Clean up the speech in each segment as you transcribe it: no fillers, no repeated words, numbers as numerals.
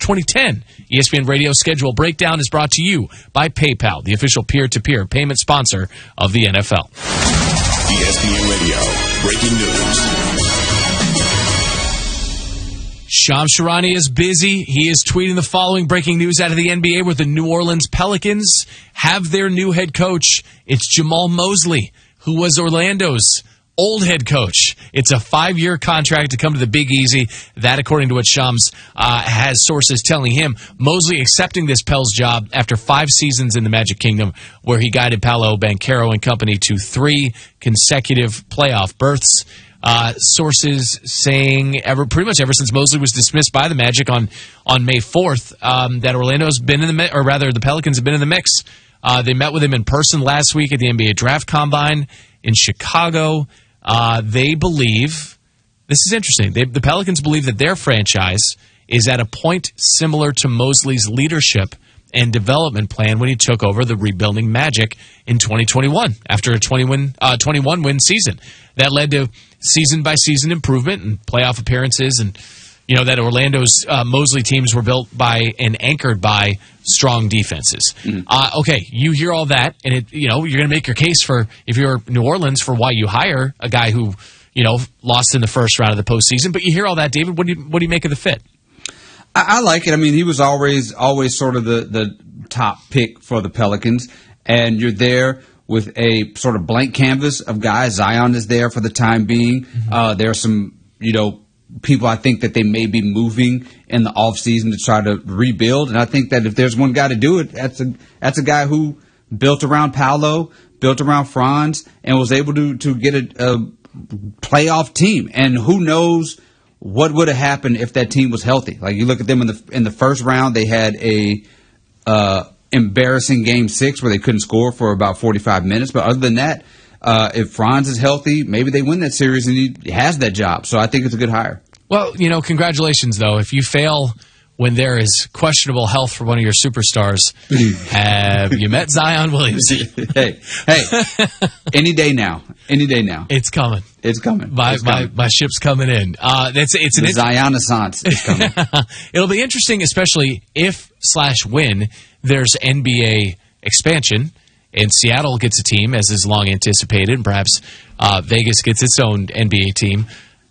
2010. ESPN Radio Schedule Breakdown is brought to you by PayPal, the official peer-to-peer payment sponsor of the NFL. ESPN Radio, breaking news. Shams Charania is busy. He is tweeting the following breaking news out of the NBA, where the New Orleans Pelicans have their new head coach. It's Jamal Mosley, who was Orlando's old head coach. It's a 5-year contract to come to the Big Easy. That, according to what Shams has sources telling him. Mosley accepting this Pels job after 5 seasons in the Magic Kingdom, where he guided Paolo Banchero and company to 3 consecutive playoff berths. Sources saying pretty much ever since Mosley was dismissed by the Magic on May 4th, that Orlando's been in the or rather the Pelicans have been in the mix. They met with him in person last week at the NBA Draft Combine in Chicago. They believe, this is interesting, the Pelicans believe that their franchise is at a point similar to Mosley's leadership and development plan when he took over the rebuilding Magic in 2021 after a 21-win season. That led to season-by-season improvement and playoff appearances, and that Orlando's Mosley teams were built by and anchored by strong defenses. Okay, you hear all that, and you're going to make your case for, if you're New Orleans, for why you hire a guy who lost in the first round of the postseason. But you hear all that, David. What do you make of the fit? I like it. I mean, he was always sort of the top pick for the Pelicans, and you're there with a sort of blank canvas of guys. Zion is there for the time being. There are some, people I think that they may be moving in the offseason to try to rebuild. And I think that if there's one guy to do it, that's a guy who built around Paolo, built around Franz, and was able to get a playoff team. And who knows what would have happened if that team was healthy. Like, you look at them in the first round, they had a embarrassing Game 6 where they couldn't score for about 45 minutes. But other than that, if Franz is healthy, maybe they win that series and he has that job. So I think it's a good hire. Well, congratulations, though. If you fail when there is questionable health for one of your superstars, have you met Zion Williamson? Hey, any day now. It's coming. It's coming. My ship's coming in. It's the Zion-assance is coming. It'll be interesting, especially if/when there's NBA expansion and Seattle gets a team, as is long anticipated, and perhaps Vegas gets its own NBA team.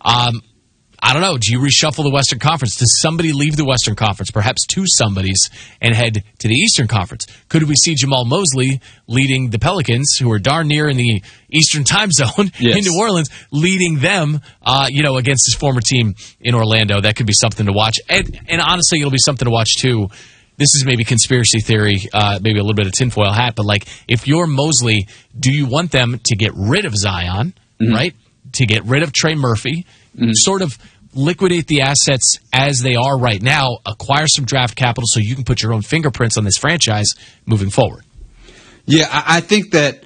I don't know. Do you reshuffle the Western Conference? Does somebody leave the Western Conference, perhaps 2 somebodies, and head to the Eastern Conference? Could we see Jamal Mosley leading the Pelicans, who are darn near in the Eastern time zone, in New Orleans, leading them, against his former team in Orlando? That could be something to watch. And honestly, it'll be something to watch, too. This is maybe conspiracy theory, maybe a little bit of tinfoil hat, but if you're Mosley, do you want them to get rid of Zion, right? To get rid of Trey Murphy, sort of liquidate the assets as they are right now, acquire some draft capital so you can put your own fingerprints on this franchise moving forward? Yeah, I think that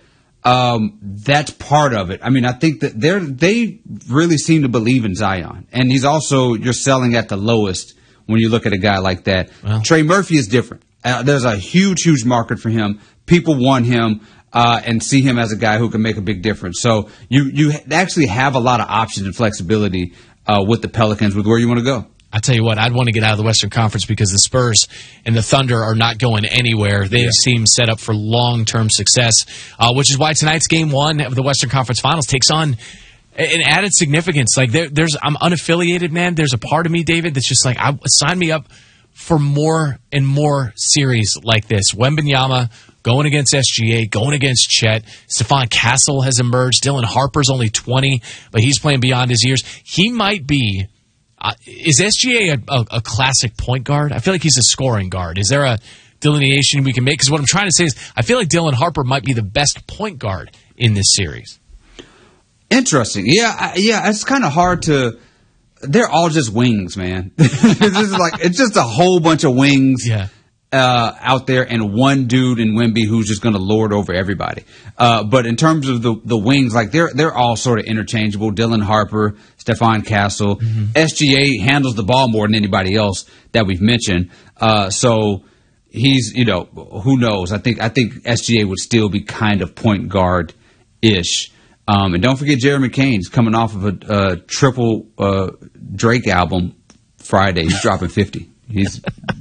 that's part of it. I mean, I think that they really seem to believe in Zion. And you're selling at the lowest when you look at a guy like that. Well, Trey Murphy is different. There's a huge market for him. People want him. And see him as a guy who can make a big difference. So you actually have a lot of options and flexibility with the Pelicans with where you want to go. I tell you what, I'd want to get out of the Western Conference because the Spurs and the Thunder are not going anywhere. They seem set up for long-term success, which is why tonight's Game 1 of the Western Conference Finals takes on an added significance. I'm unaffiliated, man. There's a part of me, David, that's just sign me up for more and more series like this. Wembanyama going against SGA, going against Chet. Stephon Castle has emerged. Dylan Harper's only 20, but he's playing beyond his years. He might be is SGA a classic point guard? I feel like he's a scoring guard. Is there a delineation we can make? Because what I'm trying to say is I feel like Dylan Harper might be the best point guard in this series. Interesting. Yeah, it's kind of hard to – they're all just wings, man. It's just a whole bunch of wings out there and one dude in Wemby who's just going to lord over everybody. But in terms of the wings, they're all sort of interchangeable. Dylan Harper, Stephon Castle. SGA handles the ball more than anybody else that we've mentioned. So he's, who knows? I think SGA would still be kind of point guard-ish. And don't forget Jeremy McCain's coming off of a triple Drake album Friday. He's dropping 50. He's